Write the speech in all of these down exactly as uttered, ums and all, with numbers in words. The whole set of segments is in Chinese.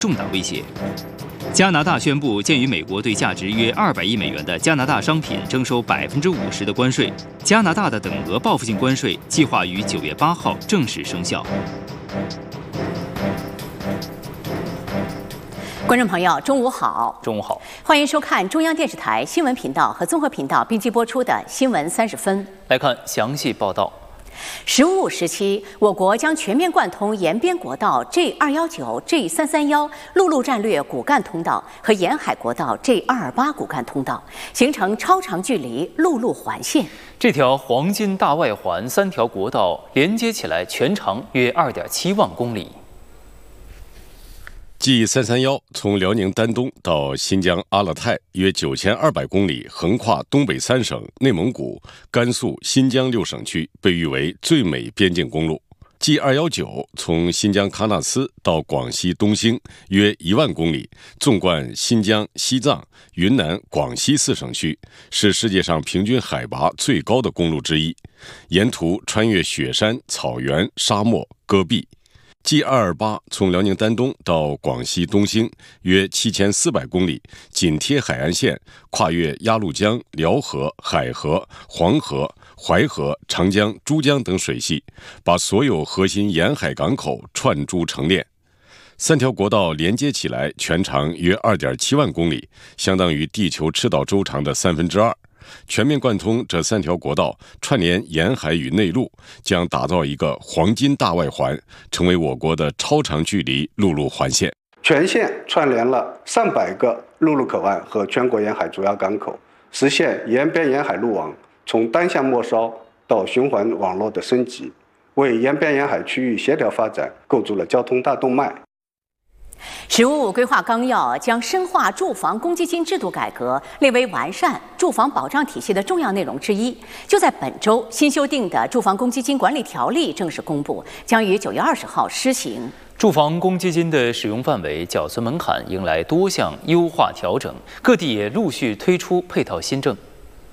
重大威胁。加拿大宣布，鉴于美国对价值约二百亿美元的加拿大商品征收百分之五十的关税，加拿大的等额报复性关税计划于九月八号正式生效。 观众朋友，中午好！ 中午好， 欢迎收看中央电视台新闻频道和综合频道并机播出的《新闻三十分》。 来看详细报道。 十五时期，我国将全面贯通沿边国道 G 二一九、G 三三一陆路战略骨干通道和沿海国道 G 二二八骨干通道，形成超长距离陆路环线。 这条黄金大外环三条国道连接起来，全长约 二点七万公里。 G 三三一从辽宁丹东到新疆阿勒泰约九千二百公里，横跨东北三省、内蒙古、甘肃、新疆六省区，被誉为最美边境公路。G 二一九从新疆喀纳斯到广西东兴约一万公里，纵贯新疆、西藏、云南、广西四省区，是世界上平均海拔最高的公路之一。沿途穿越雪山、草原、沙漠、戈壁。G 二二八从辽宁丹东到广西东兴约七千四百公里，紧贴海岸线，跨越鸭绿江、辽河、海河、黄河、淮河、长江、珠江等水系，把所有核心沿海港口串珠成链。三条国道连接起来，全长约 二点七万公里，相当于地球赤道周长的三分之二。全面贯通这三条国道，串联沿海与内陆，将打造一个黄金大外环，成为我国的超长距离陆路环线。 全线串联了上百个陆路口岸和全国沿海主要港口，实现沿边沿海路网从单向末梢到循环网络的升级，为沿边沿海区域协调发展构筑了交通大动脉。 十五五规划纲要将深化住房公积金制度改革列为完善住房保障体系的重要内容之一。就在本周，新修订的住房公积金管理条例正式公布，将于九月二十号施行。 住房公积金的使用范围、缴存门槛迎来多项优化调整，各地也陆续推出配套新政。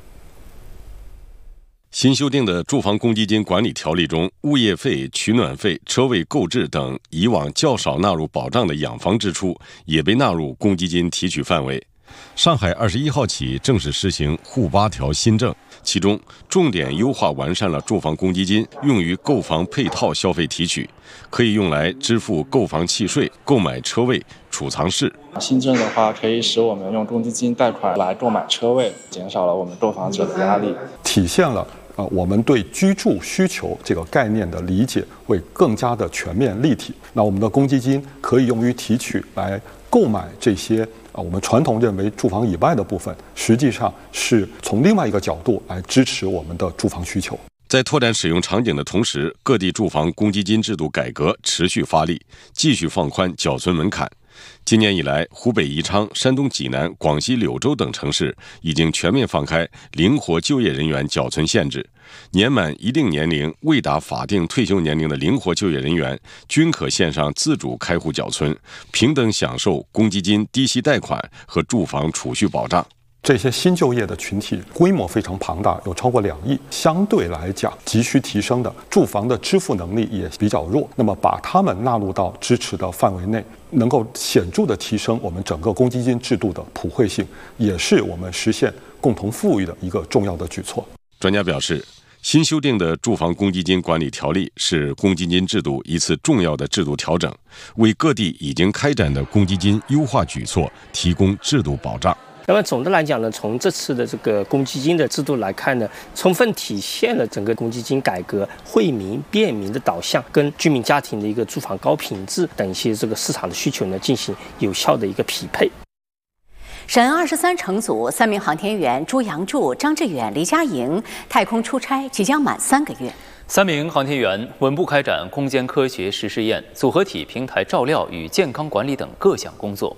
新修订的住房公积金管理条例中，物业费、取暖费、车位购置等以往较少纳入保障的养房支出，也被纳入公积金提取范围。上海二十一号起正式实行沪八条新政，其中重点优化完善了住房公积金用于购房配套消费提取，可以用来支付购房契税、购买车位、储藏室。 新政的话，可以使我们用公积金贷款来购买车位，减少了我们购房者的压力， 体现了呃，我们对居住需求这个概念的理解会更加的全面立体。那我们的公积金可以用于提取来购买这些啊，我们传统认为住房以外的部分，实际上是从另外一个角度来支持我们的住房需求。 在拓展使用场景的同时，各地住房公积金制度改革持续发力，继续放宽缴存门槛。今年以来，湖北宜昌、山东济南、广西柳州等城市已经全面放开灵活就业人员缴存限制，年满一定年龄未达法定退休年龄的灵活就业人员均可线上自主开户缴存，平等享受公积金低息贷款和住房储蓄保障。 这些新就业的群体规模非常庞大，有超过两亿，相对来讲急需提升的住房的支付能力也比较弱，那么把他们纳入到支持的范围内，能够显著的提升我们整个公积金制度的普惠性，也是我们实现共同富裕的一个重要的举措。 专家表示，新修订的住房公积金管理条例是公积金制度一次重要的制度调整，为各地已经开展的公积金优化举措提供制度保障。 那么总的来讲呢，从这次的这个公积金的制度来看呢，充分体现了整个公积金改革惠民便民的导向，跟居民家庭的一个住房高品质等一些这个市场的需求呢进行有效的一个匹配。 神二十三乘组三名航天员朱杨柱、张志远、黎佳莹太空出差即将满三个月。 三名航天员稳步开展空间科学实试验、组合体平台照料与健康管理等各项工作。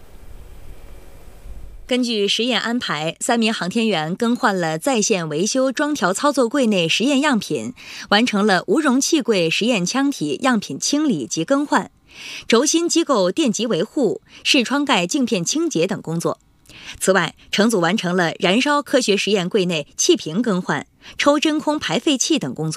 根据实验安排，三名航天员更换了在线维修装调操作柜内实验样品，完成了无容器柜实验腔体样品清理及更换、轴心机构电极维护、视窗盖镜片清洁等工作。此外，乘组完成了燃烧科学实验柜内气瓶更换、抽真空排废气等工作。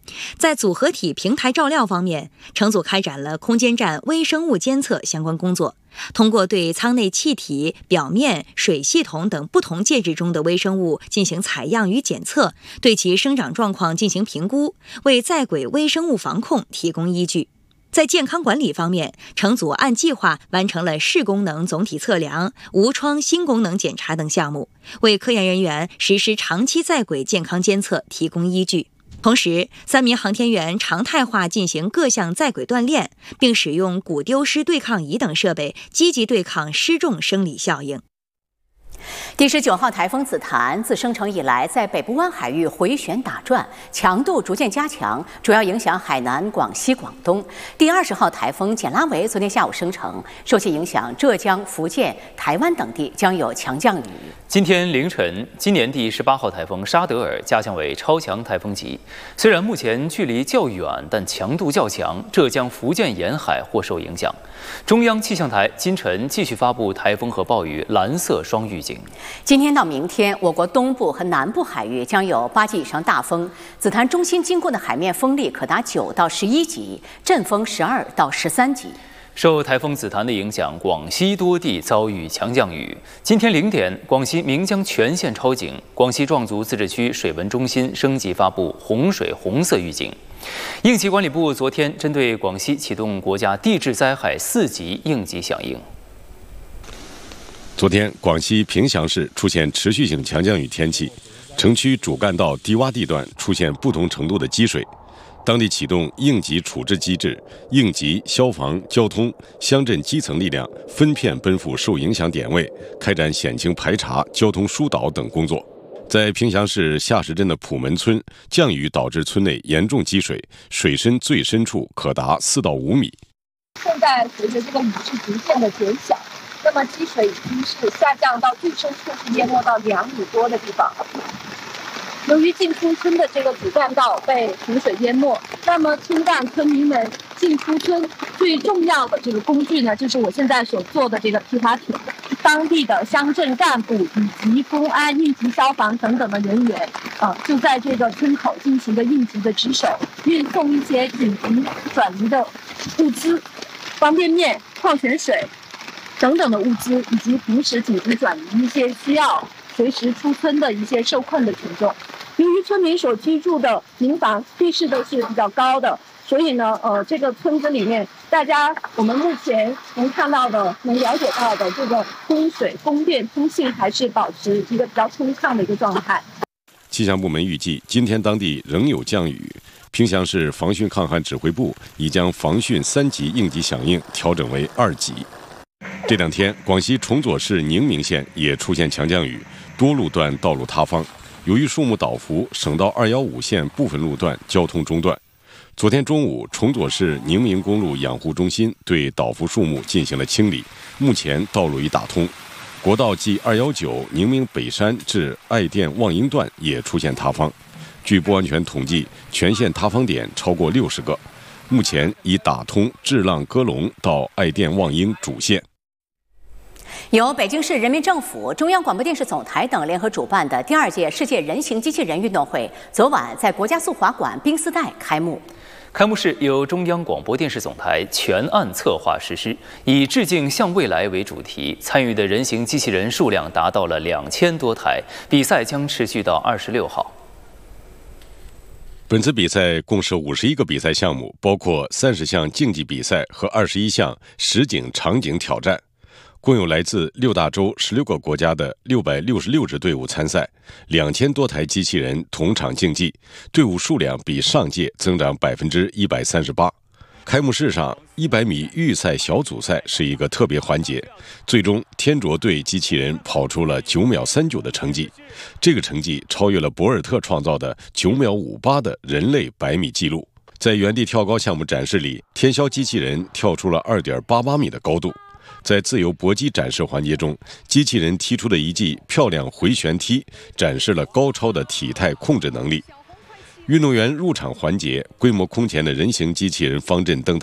在组合体平台照料方面，乘组开展了空间站微生物监测相关工作，通过对舱内气体、表面、水系统等不同介质中的微生物进行采样与检测，对其生长状况进行评估，为在轨微生物防控提供依据。在健康管理方面，乘组按计划完成了视功能总体测量、无创新功能检查等项目，为科研人员实施长期在轨健康监测提供依据。同时，三名航天员常态化进行各项在轨锻炼，并使用骨丢失对抗仪等设备，积极对抗失重生理效应。 第十九号台风紫檀自生成以来，在北部湾海域回旋打转，强度逐渐加强，主要影响海南、广西、广东。第二十号台风简拉维昨天下午生成，受其影响，浙江、福建、台湾等地将有强降雨。 今天凌晨，今年第十八号台风沙德尔加强为超强台风级。虽然目前距离较远，但强度较强，浙江、福建沿海或受影响。中央气象台今晨继续发布台风和暴雨蓝色双预警。 今天到明天，我国东部和南部海域将有八级以上大风，紫檀中心经过的海面风力可达九到十一级，阵风十二到十三级。 受台风紫檀的影响，广西多地遭遇强降雨。今天零点，广西岷江全线超警，广西壮族自治区水文中心升级发布洪水红色预警。应急管理部昨天针对广西启动国家地质灾害四级应急响应。 昨天，广西凭祥市出现持续性强降雨天气，城区主干道低洼地段出现不同程度的积水。当地启动应急处置机制，应急、消防、交通、乡镇基层力量分片奔赴受影响点位，开展险情排查、交通疏导等工作。在凭祥市下石镇的普门村，降雨导致村内严重积水，水深最深处可达四到五米。 现在随着这个雨势逐渐的减小，那么积水已经是下降到最深处是淹没到两米多的地方。由于进出村的这个主干道被洪水淹没，那么村干村民们进出村最重要的这个工具呢，就是我现在所做的这个皮划艇。当地的乡镇干部以及公安、应急消防等等的人员，呃，就在这个村口进行的应急的值守，运送一些紧急转移的物资，方便面、矿泉水等等的物资，以及平时紧急转移一些需要随时出村的一些受困的群众。由于村民所居住的民房地势都是比较高的，所以呢，呃，这个村子里面，大家我们目前能看到的、能了解到的这个供水、供电、通信还是保持一个比较通畅的一个状态。 气象部门预计，今天当地仍有降雨。凭祥市防汛抗旱指挥部已将防汛三级应急响应调整为二级。这两天，广西崇左市宁明县也出现强降雨，多路段道路塌方。由于树木倒伏，省道二一五线部分路段交通中断。昨天中午，崇左市宁明公路养护中心对倒伏树木进行了清理，目前道路已打通。国道 G 二一九宁明北山至爱店望英段也出现塌方。据不完全统计，全线塌方点超过六十个，目前已打通智浪戈龙到爱店望英主线。 由北京市人民政府、中央广播电视总台等联合主办的第二届世界人形机器人运动会，昨晚在国家速滑馆冰丝带开幕。 开幕式由中央广播电视总台全案策划实施，以致敬向未来为主题，参与的人形机器人数量达到了两千多台。比赛将持续到二十六号。 本次比赛共设五十一个比赛项目，包括三十项竞技比赛和二十一项实景场景挑战。共有来自六大洲十六个国家的六百六十六支队伍参赛，两千多台机器人同场竞技，队伍数量比上届增长百分之一百三十八。开幕式上，一百米预赛小组赛是一个特别环节，最终天卓队机器人跑出了九秒三九的成绩，这个成绩超越了博尔特创造的九秒五八的人类百米纪录。在原地跳高项目展示里，天霄机器人跳出了二点八八米的高度。在自由搏击展示环节中，机器人踢出的一记漂亮回旋踢，展示了高超的体态控制能力。运动员入场环节，规模空前的人形机器人方阵登台，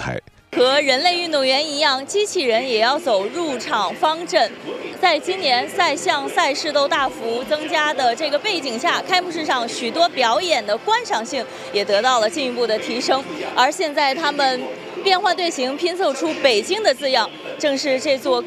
和人类运动员一样，机器人也要走入场方阵。在今年赛项赛事都大幅增加的这个背景下，开幕式上许多表演的观赏性也得到了进一步的提升。而现在他们变换队形拼凑出北京的字样，正是这座